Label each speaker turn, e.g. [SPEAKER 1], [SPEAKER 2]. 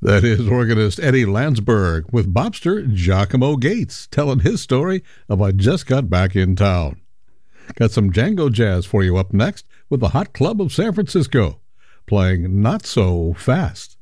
[SPEAKER 1] That is organist Eddie Landsberg with bobster Giacomo Gates telling his story of I Just Got Back in Town. Got some Django Jazz for you up next with the Hot Club of San Francisco, playing Not So Fast.